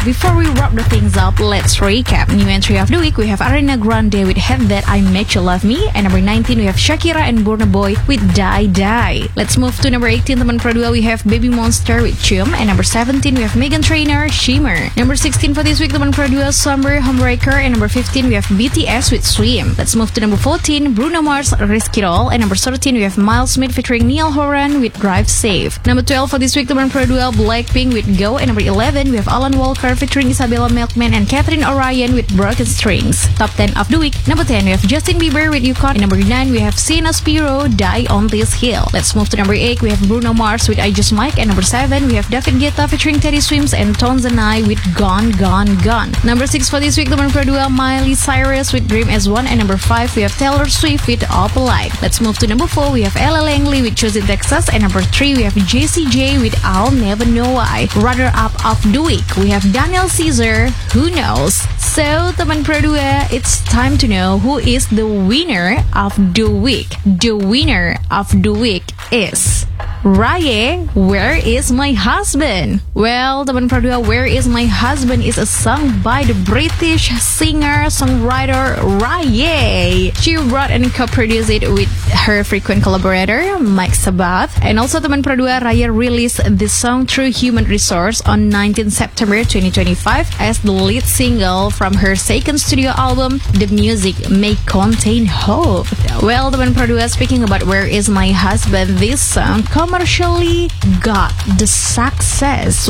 before we wrap the things up, let's recap. New entry of the week, we have Ariana Grande with Head That I Met You Love Me. And number 19, we have Shakira and Burna Boy with Die Die. Let's move to number 18, teman Pro 2, we have Baby Monster with Chum. And number 17, we have Meghan Trainor, Shimmer. Number 16 for this week, teman Pro 2, Summer, Homebreaker. And number 15, we have BTS with Swim. Let's move to number 14, Bruno Mars, Risk It All. And number 13, we have Miles Smith featuring Niall Horan with Drive Safe. Number 12 for this week, teman Pro 2, Blackpink with Go. And number 11, we have Alan Walker featuring Isabella Milkman and Catherine O'Ryan with Broken Strings. Top 10 of the week, number 10, we have Justin Bieber with Yukon. And number 9, we have Sienna Spiro, Die on This Hill. Let's move to number 8, we have Bruno Mars with I Just Mic. And number 7, we have David Guetta featuring Teddy Swims and Tones and I with Gone, Gone, Gone. Number 6 for this week, teman Pro 2, Miley Cyrus with Dream as One. And number 5, we have Taylor Swift with Opalite. Let's move to number 4, we have Ella Langley with Choose in Texas. And number 3, we have Jessie J with I'll Never Know Why. Runner up of the week, we have Daniel Caesar, Who Knows. So, teman Pro 2, it's time to know who is the winner of the week. The winner of the week is Raye, Where Is My Husband? Well, teman Pro 2, Where Is My Husband is a song by the British singer-songwriter Raye. She wrote and co-produced it with her frequent collaborator, Mike Sabath. And also, teman Pro 2, Raye released the song through Human Resource on 19 September 2025 as the lead single from her second studio album, The Music May Contain Hope. Well, teman Pro 2, speaking about Where Is My Husband, this song commercially got the success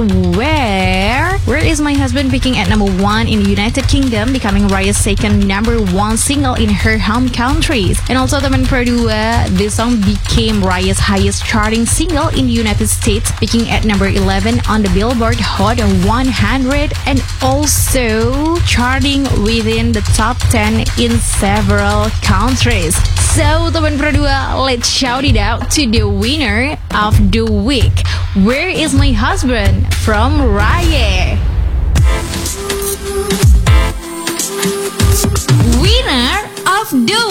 Where Is My Husband peaking at number 1 in the United Kingdom, becoming Raye's second number 1 single in her home countries. And also, teman Pro 2, this song became Raye's highest charting single in the United States, peaking at number 11 on the Billboard Hot 100 and also charting within the top 10 in several countries. So, teman Pro 2, let's shout it out to the winner of the week. Where Is My Husband from Raye. Winner of the